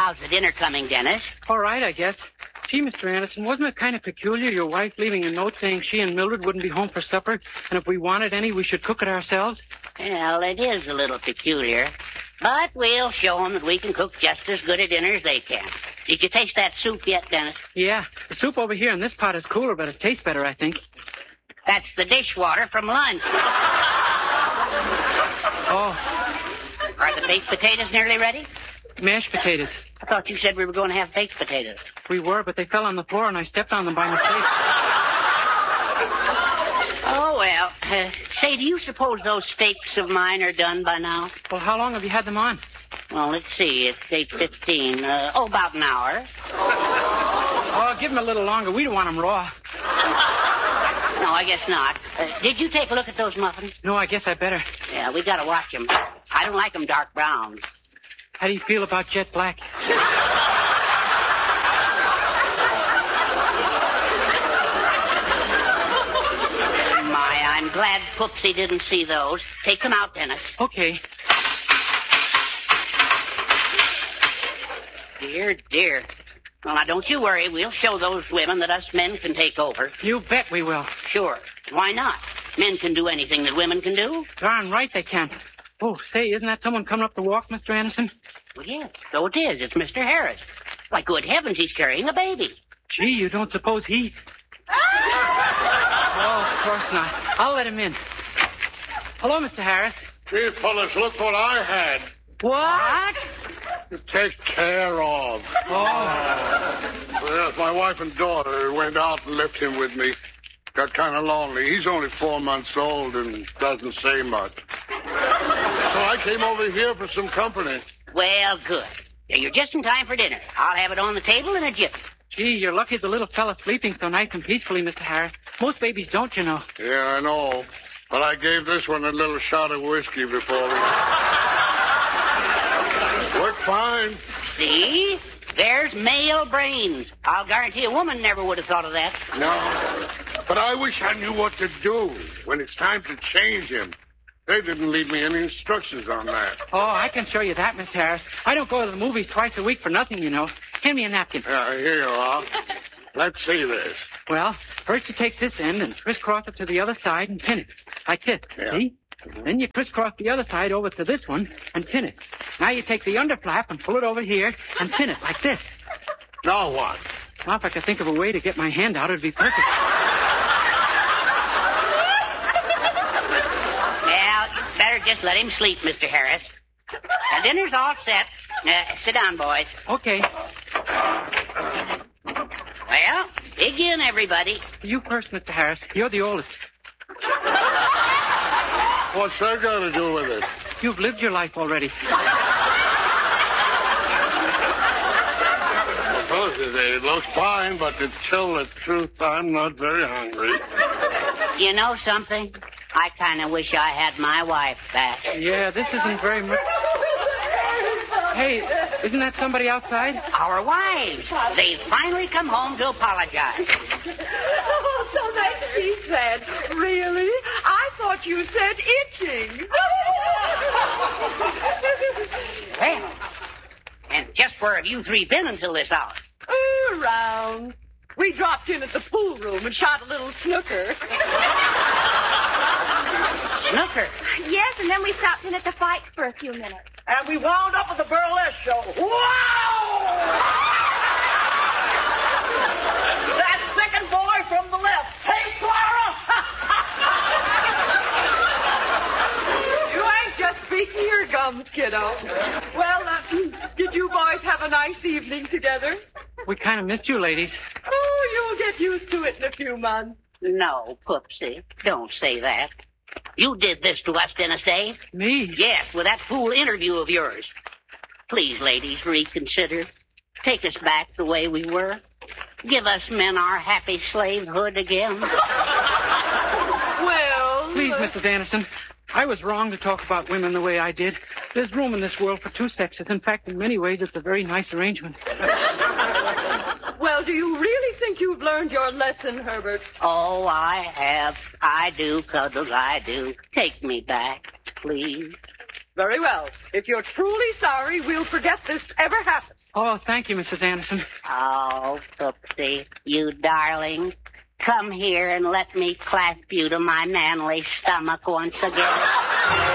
How's the dinner coming, Dennis? All right, I guess. Gee, Mr. Anderson, wasn't it kind of peculiar, your wife leaving a note saying she and Mildred wouldn't be home for supper, and if we wanted any, we should cook it ourselves? Well, it is a little peculiar. But we'll show them that we can cook just as good a dinner as they can. Did you taste that soup yet, Dennis? Yeah, the soup over here in this pot is cooler, but it tastes better, I think. That's the dishwater from lunch. Oh. Are the baked potatoes nearly ready? Mashed potatoes. I thought you said we were going to have baked potatoes. We were, but they fell on the floor and I stepped on them by mistake. Oh, well. Say, do you suppose those steaks of mine are done by now? Well, how long have you had them on? Well, let's see. It's 8:15. About an hour. Oh, give them a little longer. We don't want them raw. No, I guess not. Did you take a look at those muffins? No, I guess I better. Yeah, we got to watch them. I don't like them dark brown. How do you feel about jet black? I'm glad Poopsie didn't see those. Take them out, Dennis. Okay. Dear, dear. Well, now, don't you worry. We'll show those women that us men can take over. You bet we will. Sure. Why not? Men can do anything that women can do. Darn right they can. Oh, say, isn't that someone coming up the walk, Mr. Anderson? Well, yes, so it is. It's Mr. Harris. Why, good heavens, he's carrying a baby. Gee, you don't suppose he... Oh, of course not. I'll let him in. Hello, Mr. Harris. Gee, fellas, look what I had. What? To take care of. Oh. Yes, my wife and daughter went out and left him with me. Got kind of lonely. He's only 4 months old and doesn't say much. So I came over here for some company. Well, good. Yeah, you're just in time for dinner. I'll have it on the table in a jiffy. Gee, you're lucky the little fella's sleeping so nice and peacefully, Mr. Harris. Most babies don't, you know. Yeah, I know. But I gave this one a little shot of whiskey before we... Worked fine. See? There's male brains. I'll guarantee a woman never would have thought of that. No. But I wish I knew what to do when it's time to change him. They didn't leave me any instructions on that. Oh, I can show you that, Mr. Harris. I don't go to the movies twice a week for nothing, you know. Hand me a napkin. Here you are. Let's see this. Well, first you take this end and crisscross it to the other side and pin it. Like this. Yeah. See? Then you crisscross the other side over to this one and pin it. Now you take the underflap and pull it over here and pin it like this. Now what? Now, if I could think of a way to get my hand out, it'd be perfect. Well, better just let him sleep, Mr. Harris. The dinner's all set. Sit down, boys. Okay. Well, begin, everybody. You first, Mr. Harris. You're the oldest. What's that got to do with it? You've lived your life already. It looks fine, but to tell the truth, I'm not very hungry. You know something? I kind of wish I had my wife back. Yeah, this isn't very much... Hey, isn't that somebody outside? Our wives. They've finally come home to apologize. Oh, so that's she said. Really? I thought you said itching. Well, and just where have you three been until this hour? Around. We dropped in at the pool room and shot a little snooker. Snooker? Yes, and then we stopped in at the fights for a few minutes. And we wound up with the burlesque show. Wow! That second boy from the left. Hey, Clara! You ain't just beating your gums, kiddo. Well, did you boys have a nice evening together? We kind of missed you, ladies. Oh, you'll get used to it in a few months. No, Poopsie. Don't say that. You did this to us, Dennis, eh? Me? Yes, with that fool interview of yours. Please, ladies, reconsider. Take us back the way we were. Give us men our happy slavehood again. Well... Please, Mrs. Anderson. I was wrong to talk about women the way I did. There's room in this world for two sexes. In fact, in many ways, it's a very nice arrangement. Well, do you really think you've learned your lesson, Herbert? Oh, I have. I do, Cuddles, I do. Take me back, please. Very well. If you're truly sorry, we'll forget this ever happened. Oh, thank you, Mrs. Anderson. Oh, Tootsie, you darling. Come here and let me clasp you to my manly stomach once again.